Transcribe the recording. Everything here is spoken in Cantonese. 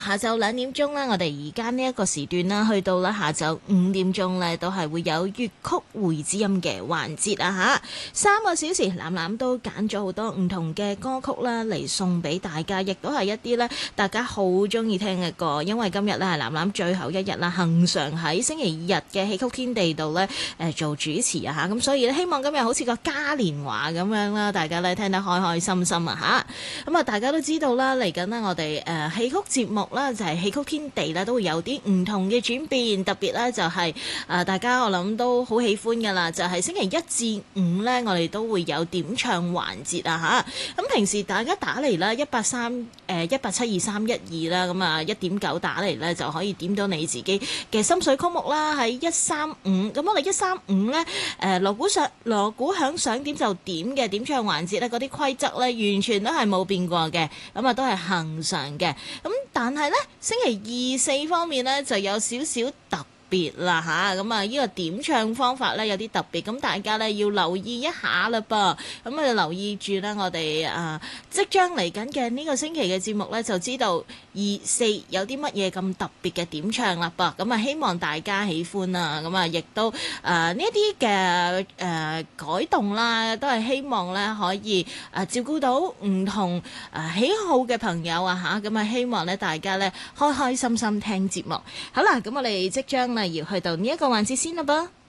下晝2點啦，我哋而家呢一個時段啦，去到啦下晝5點咧，都係會有粵曲會知音嘅環節啊吓。3個小時，藍藍都揀咗好多唔同嘅歌曲啦，嚟送俾大家，亦都係一啲咧大家好中意聽嘅歌。因為今日咧係藍藍最後一日啦，恒常喺星期日嘅戲曲天地度咧做主持啊吓，咁所以咧希望今日好似個嘉年華咁樣啦，大家咧聽得開開心心啊吓。咁啊，大家都知道啦，嚟緊啦我哋戲曲節目啦，就係戲曲天地啦，都會有啲唔同嘅轉變，特別咧就係大家我諗都好喜歡噶啦，就係星期一至五咧，我哋都會有點唱環節啊吓。咁平時大家打嚟啦1872312啦，咁啊1.9打嚟咧就可以點到你自己嘅心水曲目啦，喺135。咁我哋135咧鑼鼓響想點就點嘅點唱環節咧，嗰啲規則咧完全都係冇變過嘅，咁啊都係恆常嘅。咁但係咧星期2、4方面咧就有少少特別啦吓，咁啊呢個點唱方法咧有啲特別，咁大家咧要留意一下啦噃。咁啊留意住啦，我哋即將嚟緊嘅呢個星期嘅節目咧，就知道2、4有啲乜嘢咁特別嘅點唱啦噃。咁啊希望大家喜歡啊，咁啊亦都呢一啲嘅改動啦，都係希望咧可以照顧到唔同喜好嘅朋友啊吓。咁啊希望咧大家咧開開心心聽節目。好啦，咁我哋即將要去到呢一個環節先啦噃。